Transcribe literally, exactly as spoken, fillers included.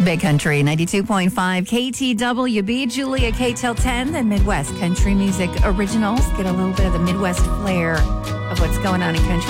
Big Country ninety-two point five K T W B. Julia K till ten, the Midwest Country Music Originals. Get a little bit of the Midwest flair of what's going on in country